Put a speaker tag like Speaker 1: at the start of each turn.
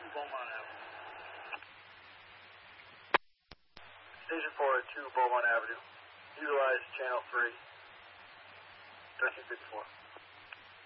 Speaker 1: Beaumont Avenue.
Speaker 2: Station 4 at 2 Beaumont Avenue. Utilize channel 3, 1354.